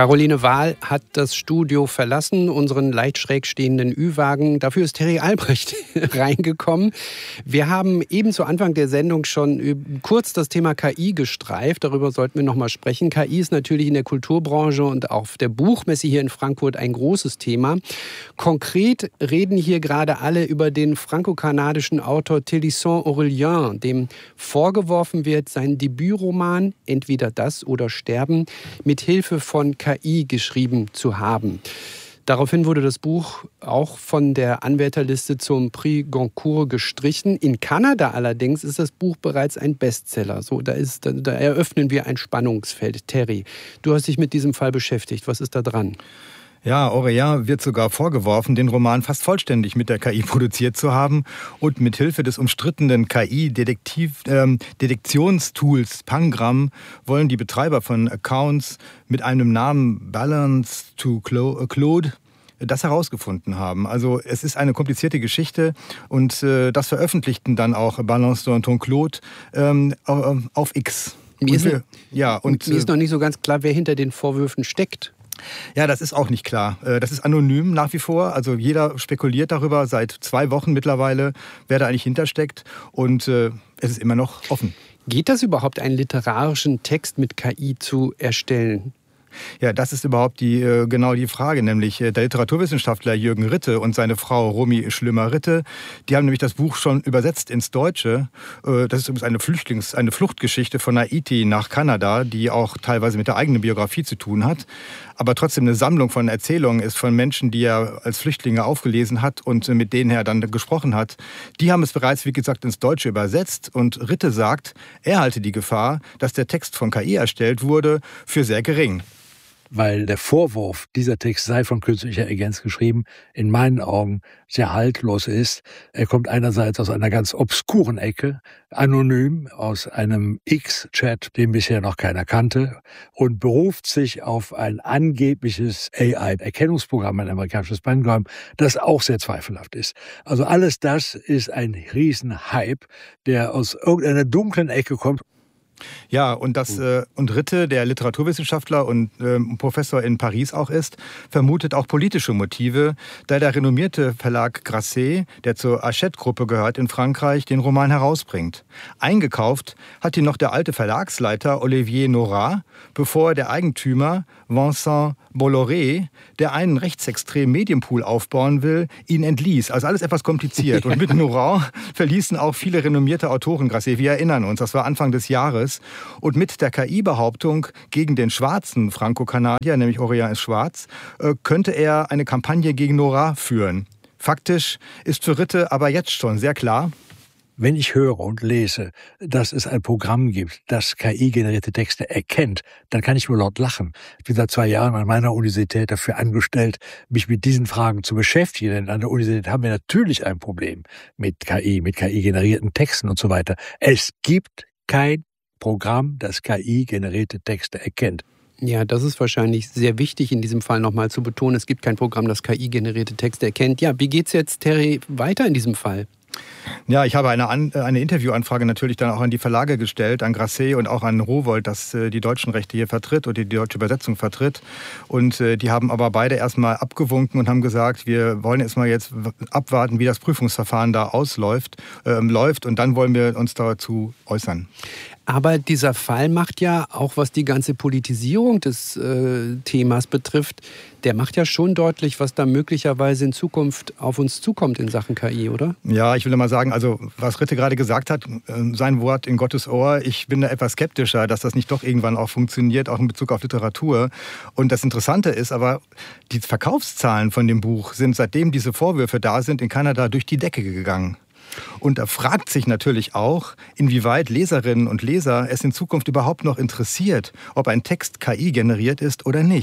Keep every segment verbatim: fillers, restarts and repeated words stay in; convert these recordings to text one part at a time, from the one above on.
Caroline Wahl hat das Studio verlassen, unseren leicht schräg stehenden Ü-Wagen. Dafür ist Terry Albrecht reingekommen. Wir haben eben zu Anfang der Sendung schon kurz das Thema K I gestreift. Darüber sollten wir noch mal sprechen. K I ist natürlich in der Kulturbranche und auch auf der Buchmesse hier in Frankfurt ein großes Thema. Konkret reden hier gerade alle über den franco-kanadischen Autor Télisson Aurélien, dem vorgeworfen wird, sein Debütroman Entweder das oder Sterben mit Hilfe von K I geschrieben zu haben. Daraufhin wurde das Buch auch von der Anwärterliste zum Prix Goncourt gestrichen. In Kanada allerdings ist das Buch bereits ein Bestseller. So, da, ist, da, da eröffnen wir ein Spannungsfeld. Terry, du hast dich mit diesem Fall beschäftigt. Was ist da dran? Ja, Aurélien wird sogar vorgeworfen, den Roman fast vollständig mit der K I produziert zu haben und mit Hilfe des umstrittenen K I-Detektionstools äh, Pangram wollen die Betreiber von Accounts mit einem Namen Balance to Claude das herausgefunden haben. Also es ist eine komplizierte Geschichte und äh, das veröffentlichten dann auch Balance to Claude ähm, auf X. Mir ist, wir, ja, und, mir ist noch nicht so ganz klar, wer hinter den Vorwürfen steckt. Ja, das ist auch nicht klar. Das ist anonym nach wie vor. Also jeder spekuliert darüber seit zwei Wochen mittlerweile, wer da eigentlich hintersteckt. Und äh, es ist immer noch offen. Geht das überhaupt, einen literarischen Text mit K I zu erstellen? Ja, das ist überhaupt die, genau die Frage, nämlich der Literaturwissenschaftler Jürgen Ritte und seine Frau Romy Schlömer-Ritte, die haben nämlich das Buch schon übersetzt ins Deutsche. Das ist übrigens eine Flüchtlings-, eine Fluchtgeschichte von Haiti nach Kanada, die auch teilweise mit der eigenen Biografie zu tun hat, aber trotzdem eine Sammlung von Erzählungen ist von Menschen, die er als Flüchtlinge aufgelesen hat und mit denen er dann gesprochen hat. Die haben es bereits, wie gesagt, ins Deutsche übersetzt und Ritte sagt, er halte die Gefahr, dass der Text von K I erstellt wurde, für sehr gering. Weil der Vorwurf, dieser Text sei von künstlicher Intelligenz geschrieben, in meinen Augen sehr haltlos ist. Er kommt einerseits aus einer ganz obskuren Ecke, anonym aus einem X-Chat, den bisher noch keiner kannte, und beruft sich auf ein angebliches A I-Erkennungsprogramm, ein amerikanisches Pangram, das auch sehr zweifelhaft ist. Also alles das ist ein Riesenhype, der aus irgendeiner dunklen Ecke kommt. Ja, und, das, äh, und Ritte, der Literaturwissenschaftler und äh, Professor in Paris auch ist, vermutet auch politische Motive, da der renommierte Verlag Grasset, der zur Hachette-Gruppe gehört in Frankreich, den Roman herausbringt. Eingekauft hat ihn noch der alte Verlagsleiter Olivier Nora, bevor der Eigentümer Vincent Bolloré, der einen rechtsextremen Medienpool aufbauen will, ihn entließ. Also alles etwas kompliziert. Und mit Nora verließen auch viele renommierte Autoren Grasset. Wir erinnern uns, das war Anfang des Jahres. Und mit der K I-Behauptung gegen den schwarzen Franco-Kanadier, nämlich Aurélien ist schwarz, könnte er eine Kampagne gegen Nora führen. Faktisch ist für Ritte aber jetzt schon sehr klar, wenn ich höre und lese, dass es ein Programm gibt, das K I-generierte Texte erkennt, dann kann ich nur laut lachen. Ich bin seit zwei Jahren an meiner Universität dafür angestellt, mich mit diesen Fragen zu beschäftigen. Denn an der Universität haben wir natürlich ein Problem mit K I, mit K I-generierten Texten und so weiter. Es gibt kein Programm, das K I-generierte Texte erkennt. Ja, das ist wahrscheinlich sehr wichtig in diesem Fall nochmal zu betonen. Es gibt kein Programm, das K I-generierte Texte erkennt. Ja, wie geht's jetzt, Terry, weiter in diesem Fall? Ja, ich habe eine, an, eine Interviewanfrage natürlich dann auch an die Verlage gestellt, an Grasset und auch an Rowohlt, das äh, die deutschen Rechte hier vertritt und die, die deutsche Übersetzung vertritt. Und äh, die haben aber beide erstmal abgewunken und haben gesagt, wir wollen jetzt mal jetzt abwarten, wie das Prüfungsverfahren da ausläuft, äh, läuft und dann wollen wir uns dazu äußern. Aber dieser Fall macht ja, auch was die ganze Politisierung des äh, Themas betrifft, der macht ja schon deutlich, was da möglicherweise in Zukunft auf uns zukommt in Sachen K I, oder? Ja, ich will mal sagen, also was Ritte gerade gesagt hat, sein Wort in Gottes Ohr, ich bin da etwas skeptischer, dass das nicht doch irgendwann auch funktioniert, auch in Bezug auf Literatur. Und das Interessante ist aber, die Verkaufszahlen von dem Buch sind, seitdem diese Vorwürfe da sind, in Kanada durch die Decke gegangen. Und da fragt sich natürlich auch, inwieweit Leserinnen und Leser es in Zukunft überhaupt noch interessiert, ob ein Text K I generiert ist oder nicht.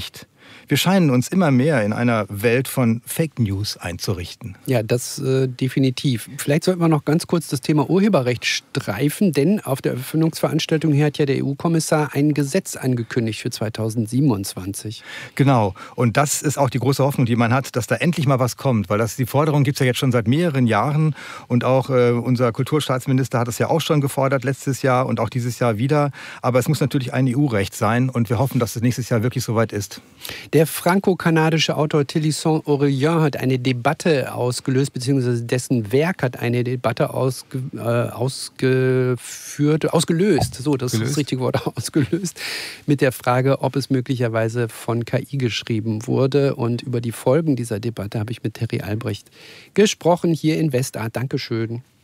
Wir scheinen uns immer mehr in einer Welt von Fake News einzurichten. Ja, das äh, definitiv. Vielleicht sollten wir noch ganz kurz das Thema Urheberrecht streifen, denn auf der Eröffnungsveranstaltung hier hat ja der E U-Kommissar ein Gesetz angekündigt für zweitausendsiebenundzwanzig. Genau. Und das ist auch die große Hoffnung, die man hat, dass da endlich mal was kommt. Weil das, die Forderung gibt es ja jetzt schon seit mehreren Jahren. Und auch äh, unser Kulturstaatsminister hat es ja auch schon gefordert letztes Jahr und auch dieses Jahr wieder. Aber es muss natürlich ein E U-Recht sein. Und wir hoffen, dass es nächstes Jahr wirklich soweit ist. Der franco-kanadische Autor Tilly Saint-Aurélien hat eine Debatte ausgelöst, beziehungsweise dessen Werk hat eine Debatte ausge, äh, ausgeführt, ausgelöst, so, das Gelöst. ist das richtige Wort, ausgelöst, mit der Frage, ob es möglicherweise von K I geschrieben wurde. Und über die Folgen dieser Debatte habe ich mit Terry Albrecht gesprochen, hier in Westart. Dankeschön.